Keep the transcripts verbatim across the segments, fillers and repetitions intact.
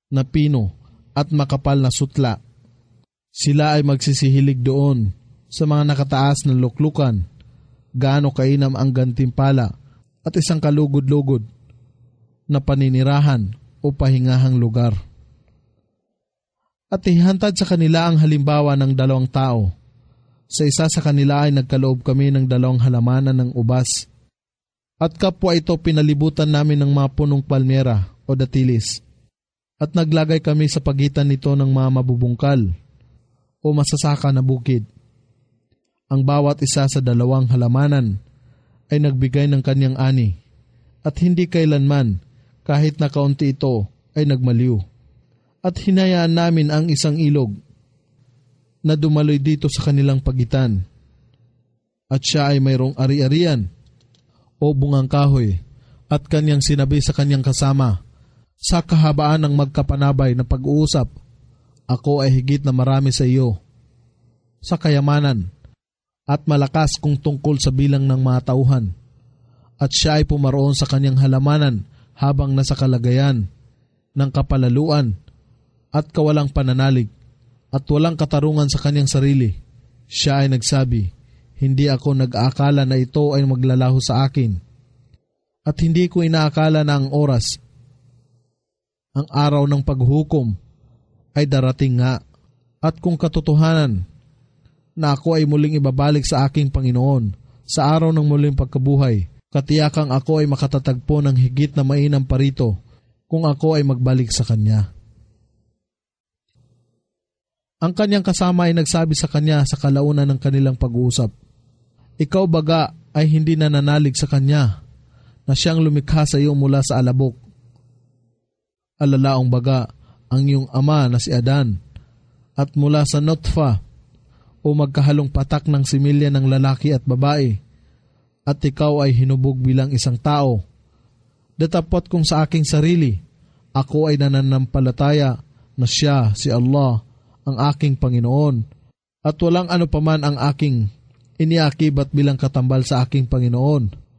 na pino at makapal na sutla. Sila ay magsisihilig doon sa mga nakataas na luklukan, gaano kainam ang gantimpala at isang kalugod-lugod na paninirahan o pahingahang lugar. At ihantad sa kanila ang halimbawa ng dalawang tao. Sa isa sa kanila ay nagkaloob kami ng dalawang halamanan ng ubas. At kapwa ito pinalibutan namin ng mga punong palmera o datilis. At naglagay kami sa pagitan nito ng mga mabubungkal o masasaka na bukid. Ang bawat isa sa dalawang halamanan ay nagbigay ng kanyang ani at hindi kailanman kahit na kaunti ito ay nagmaliw. At hinayaan namin ang isang ilog na dumaloy dito sa kanilang pagitan. At siya ay mayroong ari-arian o bungang kahoy at kanyang sinabi sa kanyang kasama, sa kahabaan ng magkapanabay na pag-uusap, ako ay higit na marami sa iyo, sa kayamanan at malakas kung tungkol sa bilang ng mga tauhan. At siya ay pumaroon sa kanyang halamanan habang nasa kalagayan ng kapalaluan at kawalang pananalig at walang katarungan sa kanyang sarili. Siya ay nagsabi, hindi ako nag-aakala na ito ay maglalaho sa akin. At hindi ko inaakala na ang oras, ang araw ng paghukom ay darating nga. At kung katotohanan na ako ay muling ibabalik sa aking Panginoon sa araw ng muling pagkabuhay, katiyakang ako ay makatatagpo ng higit na mainam pa rito kung ako ay magbalik sa Kanya. Ang kanyang kasama ay nagsabi sa kanya sa kalaunan ng kanilang pag-uusap, ikaw baga ay hindi nananalig sa Kanya na siyang lumikha sa iyo mula sa alabok. Alalaong baga ang iyong ama na si Adan at mula sa nutfa o magkahalong patak ng similya ng lalaki at babae at ikaw ay hinubog bilang isang tao. Datapot kung sa aking sarili, ako ay nananampalataya na siya, si Allah, ang aking Panginoon at walang ano paman ang aking iniakibat bilang katambal sa aking Panginoon.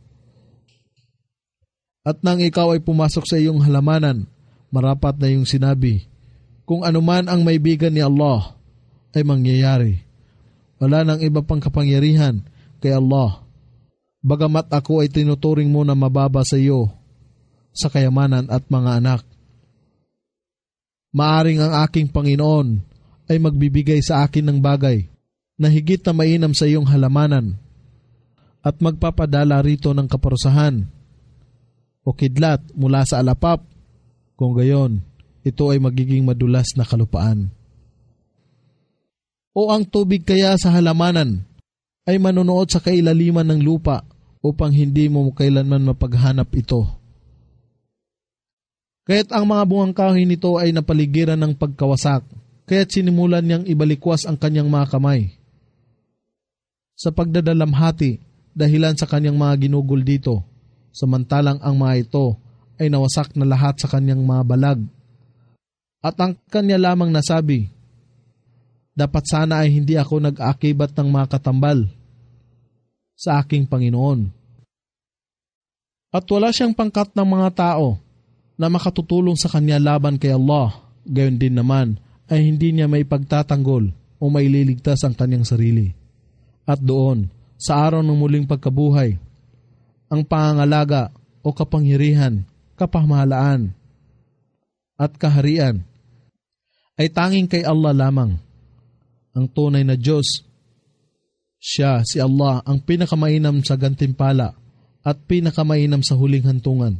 At nang ikaw ay pumasok sa iyong halamanan, marapat na iyong sinabi, kung anuman ang maibigan ni Allah ay mangyayari. Wala nang iba pang kapangyarihan kay Allah. Bagamat ako ay tinuturing mo na mababa sa iyo, sa kayamanan at mga anak. Maaring ang aking Panginoon ay magbibigay sa akin ng bagay na higit na mainam sa iyong halamanan at magpapadala rito ng kaparusahan o kidlat mula sa alapap. Kung gayon, ito ay magiging madulas na kalupaan. O ang tubig kaya sa halamanan ay manunood sa kailaliman ng lupa upang hindi mo kailanman mapaghanap ito. Kaya't ang mga bungang kahoy nito ay napaligiran ng pagkawasak, kaya't sinimulan niyang ibalikwas ang kanyang mga kamay. Sa pagdadalamhati, dahilan sa kanyang mga ginugol dito, samantalang ang mga ito ay nawasak na lahat sa kanyang mga balag. At ang kanya lamang nasabi, dapat sana ay hindi ako nag-aakibat ng mga katambal sa aking Panginoon. At wala siyang pangkat ng mga tao na makatutulong sa kanya laban kay Allah. Gayon din naman ay hindi niya may pagtatanggol o maililigtas ang kanyang sarili. At doon, sa araw ng muling pagkabuhay, ang pangangalaga o kapangyarihan, kapamahalaan at kaharian ay tanging kay Allah lamang, ang tunay na Diyos. Siya, si Allah, ang pinakamainam sa gantimpala at pinakamainam sa huling hantungan.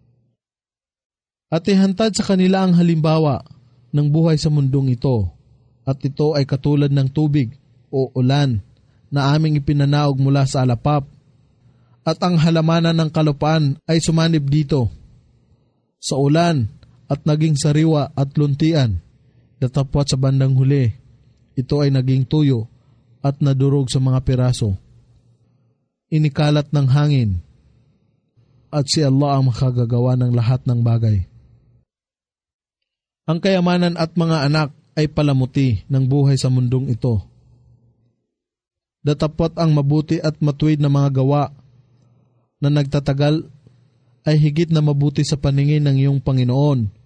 At ihantad sa kanila ang halimbawa ng buhay sa mundong ito, at ito ay katulad ng tubig o ulan na aming ipinanaog mula sa alapap, at ang halamanan ng kalupaan ay sumanib dito sa ulan at naging sariwa at luntian. Datapwat sa bandang huli, ito ay naging tuyo at nadurog sa mga piraso. Inikalat ng hangin, at si Allah ang makagagawa ng lahat ng bagay. Ang kayamanan at mga anak ay palamuti ng buhay sa mundong ito. Datapwat ang mabuti at matuwid na mga gawa na nagtatagal ay higit na mabuti sa paningin ng iyong Panginoon